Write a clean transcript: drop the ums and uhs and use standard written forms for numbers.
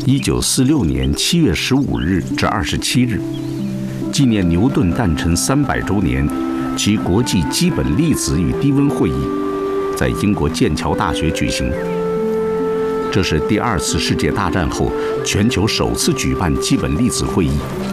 1946年7月15日至27日，纪念牛顿诞辰300周年及国际基本粒子与低温会议在英国剑桥大学举行。这是第2次世界大战后全球首次举办基本粒子会议，